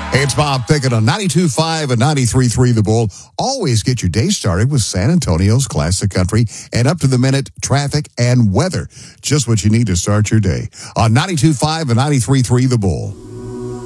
Hey, it's Bob Pickett on 92.5 and 93.3 The Bull. Always get your day started with San Antonio's Classic Country and up-to-the-minute traffic and weather. Just what you need to start your day on 92.5 and 93.3 The Bull.